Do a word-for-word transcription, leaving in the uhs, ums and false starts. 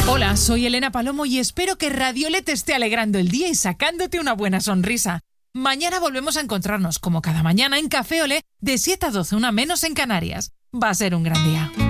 Hola, soy Elena Palomo y espero que Radiole te esté alegrando el día y sacándote una buena sonrisa. Mañana volvemos a encontrarnos, como cada mañana, en Café Olé, de siete a doce, una menos en Canarias. Va a ser un gran día.